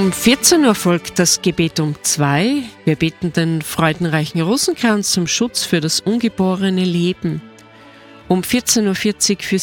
Um 14 Uhr folgt das Gebet um 2. Wir beten den freudenreichen Rosenkranz zum Schutz für das ungeborene Leben. Um 14.40 Uhr für